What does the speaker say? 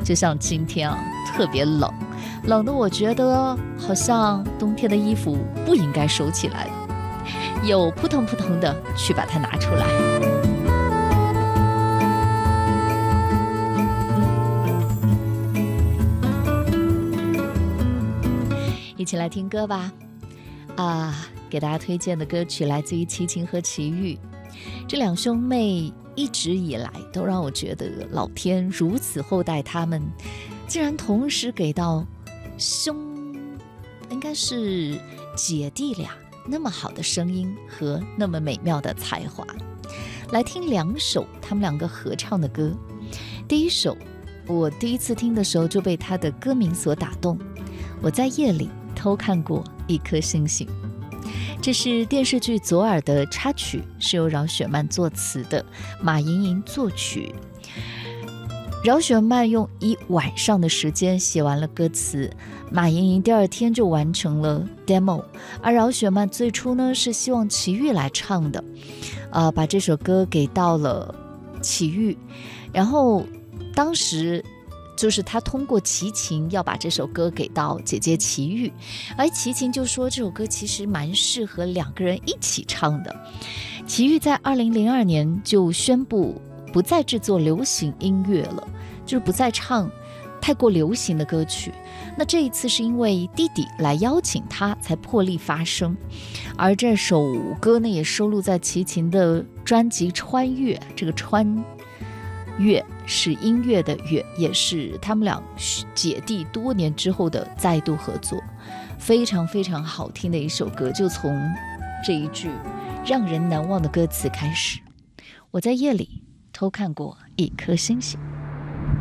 就像今天啊，特别冷，冷的我觉得好像冬天的衣服不应该收起来了，又扑腾扑腾的去把它拿出来。一起来听歌吧。给大家推荐的歌曲来自于齐秦和齐豫，这两兄妹一直以来都让我觉得老天如此厚待他们，竟然同时给到应该是姐弟俩那么好的声音和那么美妙的才华。来听两首他们两个合唱的歌。第一首我第一次听的时候就被他的歌名所打动，我在夜里偷看过一颗星星。这是电视剧《左耳》的插曲，是由饶雪漫作词的，马莹莹作曲。饶雪漫用1晚上的时间写完了歌词，马莹莹第2天就完成了 demo， 而饶雪漫最初呢是希望齐豫来唱的，把这首歌给到了齐豫，然后当时就是他通过齐秦要把这首歌给到姐姐齐豫，而齐秦就说这首歌其实蛮适合2个人一起唱的。齐豫在2002年就宣布不再制作流行音乐了，就是不再唱太过流行的歌曲。那这一次是因为弟弟来邀请他才破例发声，而这首歌呢也收录在齐秦的专辑《穿越》，这个穿越是音乐的乐，也是他们俩姐弟多年之后的再度合作，非常非常好听的一首歌，就从这一句让人难忘的歌词开始。我在夜里偷看过一颗星星。